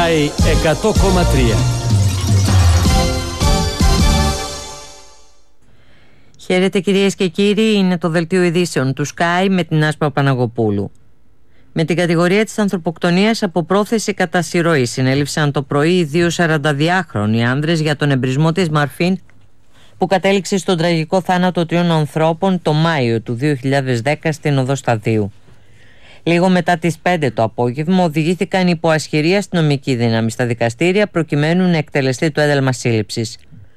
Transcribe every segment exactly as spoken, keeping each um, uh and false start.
Sky εκατό κόμμα τρία. Χαίρετε κυρίες και κύριοι, είναι το δελτίο ειδήσεων του Sky με την Άσπα Παναγοπούλου. Με την κατηγορία της ανθρωποκτονίας από πρόθεση κατά συρροή συνέληψαν το πρωί οι δύο σαρανταδυάχρονοι άνδρες για τον εμπρισμό της Μαρφίν που κατέληξε στον τραγικό θάνατο τριών ανθρώπων το Μάιο του δύο χιλιάδες δέκα στην οδό Σταδίου. Λίγο μετά τις πέντε το απόγευμα οδηγήθηκαν υπό ασχηρή αστυνομική δύναμη στα δικαστήρια προκειμένου να εκτελεστεί το ένταλμα σύλληψης.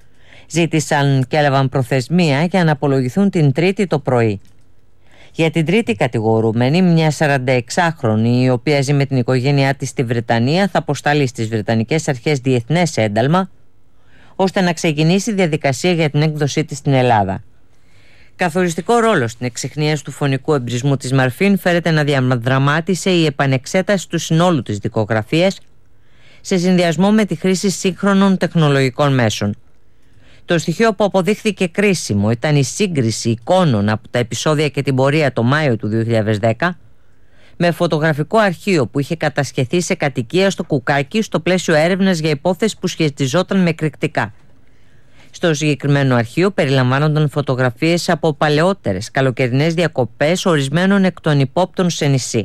Ζήτησαν και έλαβαν προθεσμία για να απολογηθούν την Τρίτη το πρωί. Για την τρίτη κατηγορούμενη, μια σαρανταεξάχρονη η οποία ζει με την οικογένειά της στη Βρετανία, θα αποσταλεί στις Βρετανικές Αρχές διεθνές ένταλμα ώστε να ξεκινήσει η διαδικασία για την έκδοσή της στην Ελλάδα. Καθοριστικό ρόλο στην εξιχνίαση του φωνικού εμπρισμού της Μαρφίν φέρεται να διαδραμάτισε η επανεξέταση του συνόλου της δικογραφίας σε συνδυασμό με τη χρήση σύγχρονων τεχνολογικών μέσων. Το στοιχείο που αποδείχθηκε κρίσιμο ήταν η σύγκριση εικόνων από τα επεισόδια και την πορεία το Μάιο του δύο χιλιάδες δέκα με φωτογραφικό αρχείο που είχε κατασχεθεί σε κατοικία στο Κουκάκι στο πλαίσιο έρευνας για υπόθεση που σχετιζόταν με εκρηκτικά. Στο συγκεκριμένο αρχείο περιλαμβάνονταν φωτογραφίες από παλαιότερες καλοκαιρινές διακοπές ορισμένων εκ των υπόπτων σε νησί.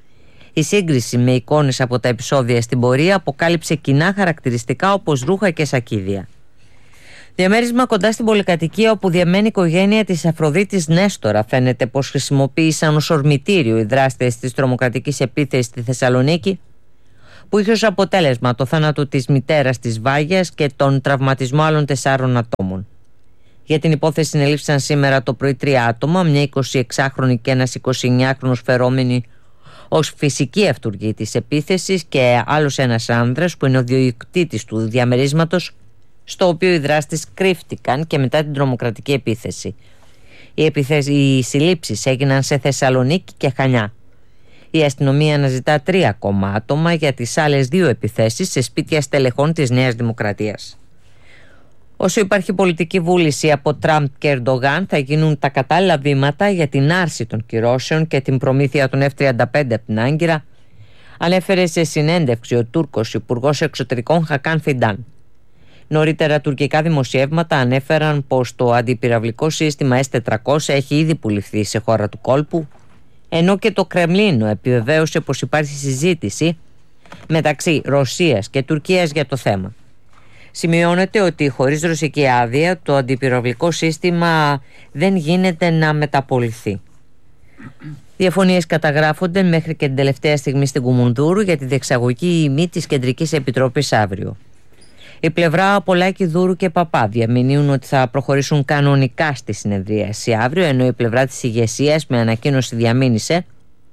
Η σύγκριση με εικόνες από τα επεισόδια στην πορεία αποκάλυψε κοινά χαρακτηριστικά όπως ρούχα και σακίδια. Διαμέρισμα κοντά στην πολυκατοικία όπου διαμένει η οικογένεια της Αφροδίτης Νέστορα φαίνεται πως χρησιμοποίησαν ως ορμητήριο οι δράστες της τρομοκρατικής επίθεσης στη Θεσσαλονίκη που είχε ως αποτέλεσμα το θάνατο της μητέρας της Βάγιας και τον τραυματισμό άλλων τεσσάρων ατόμων. Για την υπόθεση συνελήφθησαν σήμερα το πρωί τρία άτομα, μια εικοσιεξάχρονη και ένας εικοσιεννιάχρονος φερόμενοι ως φυσική αυτούργοι της επίθεσης και άλλος ένας άνδρας που είναι ο διοκτήτης του διαμερίσματος στο οποίο οι δράστες κρύφτηκαν και μετά την τρομοκρατική επίθεση. Οι, επιθέσεις, οι συλλήψεις έγιναν σε Θεσσαλονίκη και Χανιά. Η αστυνομία αναζητά τρία ακόμα άτομα για τις άλλες δύο επιθέσεις σε σπίτια στελεχών της Νέας Δημοκρατίας. Όσο υπάρχει πολιτική βούληση από Τραμπ και Ερντογάν, θα γίνουν τα κατάλληλα βήματα για την άρση των κυρώσεων και την προμήθεια των εφ τριάντα πέντε από την Άγκυρα, ανέφερε σε συνέντευξη ο Τούρκος Υπουργός Εξωτερικών Χακάν Φιντάν. Νωρίτερα τουρκικά δημοσιεύματα ανέφεραν πως το αντιπυραυλικό σύστημα ες τετρακόσια έχει ήδη πουληθεί σε χώρα του κόλπου, ενώ και το Κρεμλίνο επιβεβαίωσε πως υπάρχει συζήτηση μεταξύ Ρωσίας και Τουρκίας για το θέμα. Σημειώνεται ότι χωρίς ρωσική άδεια το αντιπυραυλικό σύστημα δεν γίνεται να μεταποληθεί. Διαφωνίες καταγράφονται μέχρι και την τελευταία στιγμή στην Κουμουνδούρου για τη διεξαγωγή ή μη της Κεντρικής Επιτροπής αύριο. Η πλευρά Πολάκη, Δούρου και Παπά διαμηνύουν ότι θα προχωρήσουν κανονικά στη συνεδρίαση αύριο, ενώ η πλευρά της ηγεσίας με ανακοίνωση διαμήνυσε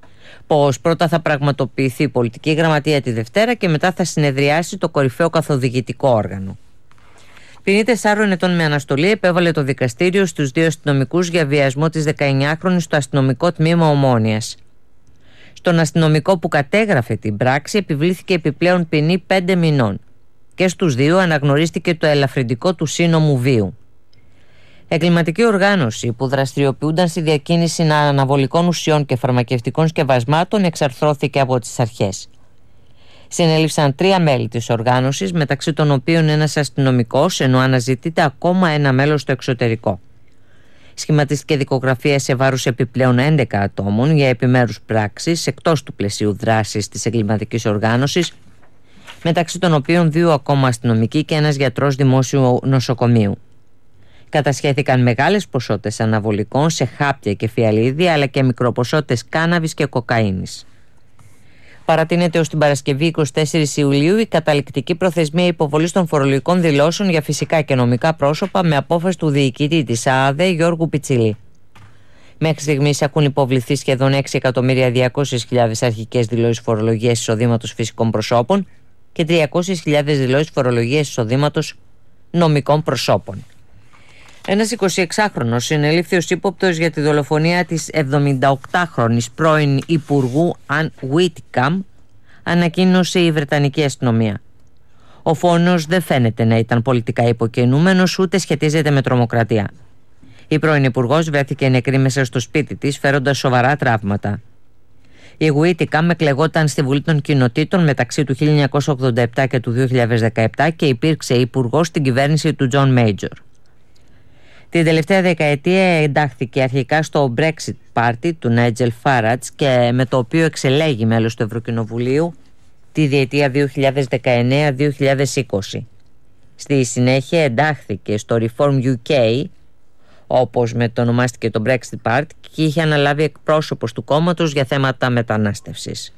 πως πρώτα θα πραγματοποιηθεί η πολιτική γραμματεία τη Δευτέρα και μετά θα συνεδριάσει το κορυφαίο καθοδηγητικό όργανο. Ποινή τεσσάρων ετών με αναστολή επέβαλε το δικαστήριο στους δύο αστυνομικούς για βιασμό της δεκαεννιάχρονης στο αστυνομικό τμήμα Ομόνοιας. Στον αστυνομικό που κατέγραφε την πράξη επιβλήθηκε επιπλέον ποινή πέντε μηνών. Και στους δύο αναγνωρίστηκε το ελαφρυντικό του σύνομου βίου. Εγκληματική οργάνωση που δραστηριοποιούνταν στη διακίνηση αναβολικών ουσιών και φαρμακευτικών σκευασμάτων εξαρθρώθηκε από τις αρχές. Συνέληφθαν τρία μέλη της οργάνωσης, μεταξύ των οποίων ένας αστυνομικός, ενώ αναζητείται ακόμα ένα μέλος στο εξωτερικό. Σχηματίστηκε δικογραφία σε βάρος επιπλέον έντεκα ατόμων για επιμέρους πράξεις εκτός του πλαισίου δράσης της εγκληματικής οργάνωσης, μεταξύ των οποίων δύο ακόμα αστυνομικοί και ένας γιατρός δημόσιου νοσοκομείου. Κατασχέθηκαν μεγάλες ποσότητες αναβολικών σε χάπια και φιαλίδια, αλλά και μικροποσότητες κάναβης και κοκαίνης. Παρατείνεται ως την Παρασκευή εικοστή τέταρτη Ιουλίου η καταληκτική προθεσμία υποβολής των φορολογικών δηλώσεων για φυσικά και νομικά πρόσωπα με απόφαση του διοικητή της ΑΑΔΕ Γιώργου Πιτσιλή. Μέχρι στιγμής έχουν υποβληθεί σχεδόν έξι εκατομμύρια διακόσιες χιλιάδες αρχικές δηλώσεις φορολογίας εισοδήματος φυσικών προσώπων και τριακόσιες χιλιάδες δηλώσεις φορολογίας εισοδήματος νομικών προσώπων. Ένας εικοσιεξάχρονος συνελήφθη ως ύποπτος για τη δολοφονία της εβδομηνταοκτάχρονης πρώην Υπουργού Αν Βίτκαμ, ανακοίνωσε η Βρετανική αστυνομία. Ο φόνος δεν φαίνεται να ήταν πολιτικά υποκινούμενος ούτε σχετίζεται με τρομοκρατία. Η πρώην Υπουργός βρέθηκε νεκρή μέσα στο σπίτι της φέροντας σοβαρά τραύματα. Η Whittingham εκλεγόταν στη Βουλή των Κοινοτήτων μεταξύ του χίλια εννιακόσια ογδόντα επτά και του δύο χιλιάδες δεκαεπτά και υπήρξε υπουργός στην κυβέρνηση του John Major. Την τελευταία δεκαετία εντάχθηκε αρχικά στο Brexit Party του Nigel Farage και με το οποίο εξελέγει μέλος του Ευρωκοινοβουλίου τη διετία δύο χιλιάδες δεκαεννέα με δύο χιλιάδες είκοσι. Στη συνέχεια εντάχθηκε στο Reform γιου κέι, όπως μετονομάστηκε το Brexit Party, και είχε αναλάβει εκπρόσωπος του κόμματος για θέματα μετανάστευσης.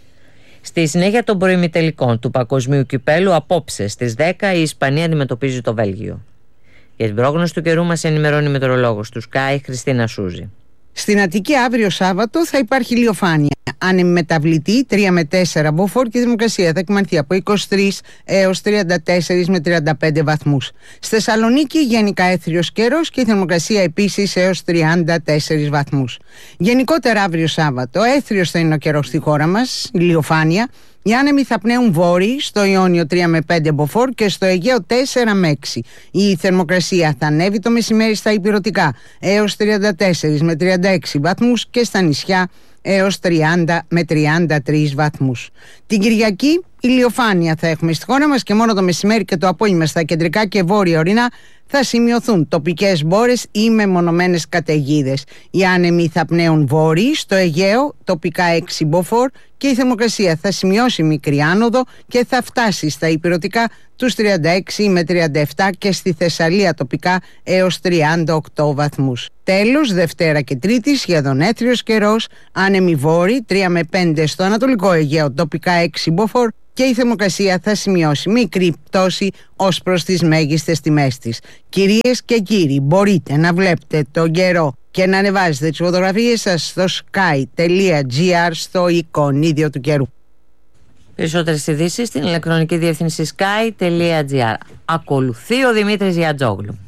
Στη συνέχεια των προημιτελικών του Παγκοσμίου Κυπέλου, απόψε στις δέκα η Ισπανία αντιμετωπίζει το Βέλγιο. Για την πρόγνωση του καιρού μας ενημερώνει η μετεωρολόγος του Sky, Χριστίνα Σούζη. Στην Αττική αύριο Σάββατο θα υπάρχει ηλιοφάνεια. Άνεμη μεταβλητή τρία με τέσσερα μποφόρ και η θερμοκρασία θα εκμανθεί από είκοσι τρεις έως τριάντα τέσσερα με τριάντα πέντε βαθμούς. Στη Θεσσαλονίκη γενικά έθριος καιρός και η θερμοκρασία επίσης έως τριάντα τέσσερα βαθμούς. Γενικότερα αύριο Σάββατο έθριος θα είναι ο καιρός στη χώρα μας, ηλιοφάνεια. Οι άνεμοι θα πνέουν βόρειοι, στο Ιόνιο τρία με πέντε μποφόρ και στο Αιγαίο τέσσερα με έξι. Η θερμοκρασία θα ανέβει το μεσημέρι στα ηπειρωτικά έως τριάντα τέσσερα με τριάντα έξι βαθμούς και στα νησιά έως τριάντα με τριάντα τρεις βαθμούς. Την Κυριακή ηλιοφάνεια θα έχουμε στη χώρα μας και μόνο το μεσημέρι και το απόγευμα στα κεντρικά και βόρεια ορεινά θα σημειωθούν τοπικές μπόρες ή μεμονωμένες καταιγίδες. Οι άνεμοι θα πνέουν βόρειοι, στο Αιγαίο τοπικά έξι μποφόρ και η θερμοκρασία θα σημειώσει μικρή άνοδο και θα φτάσει στα ηπειρωτικά τους τριάντα έξι με τριάντα επτά και στη Θεσσαλία τοπικά έως τριάντα οκτώ βαθμούς. Τέλος, Δευτέρα και Τρίτη σχεδόν έθριος καιρός, άνεμοι βόρειοι τρία με πέντε στο Ανατολικό Αιγαίο τοπικά έξι μποφόρ και η θερμοκρασία θα σημειώσει μικρή πτώση ως προς τις μέγιστες τιμές της. Κυρίες και κύριοι, μπορείτε να βλέπετε τον καιρό και να ανεβάζετε τις φωτογραφίες σας στο sky τελεία gr στο εικονίδιο του καιρού. Περισσότερες ειδήσεις στην ηλεκτρονική διεύθυνση sky τελεία gr. Ακολουθεί ο Δημήτρης Γιατζόγλου.